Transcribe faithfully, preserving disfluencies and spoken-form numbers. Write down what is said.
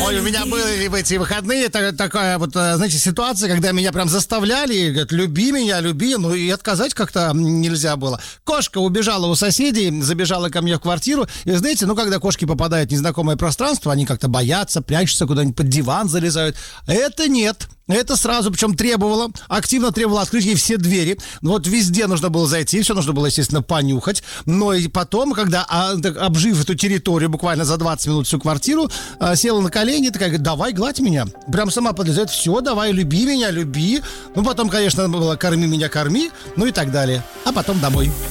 Ой, у меня были в эти выходные та- такая вот, э, знаете, ситуация, когда меня прям заставляли, и говорят, люби меня, люби, ну и отказать как-то нельзя было. Кошка убежала у соседей, забежала ко мне в квартиру, и знаете, ну когда кошки попадают в незнакомое пространство, они как-то боятся, прячутся куда-нибудь под диван, залезают. Это нет. Это сразу, причем требовало, активно требовало открыть ей все двери. Ну, вот везде нужно было зайти, все нужно было, естественно, понюхать. Но и потом, когда, а, так, обжив эту территорию буквально за двадцать минут всю квартиру, а, села на колени, такая, говорит, давай, гладь меня. Прям сама подлезает, все, давай, люби меня, люби. Ну, потом, конечно, было корми меня, корми, ну и так далее. А потом домой.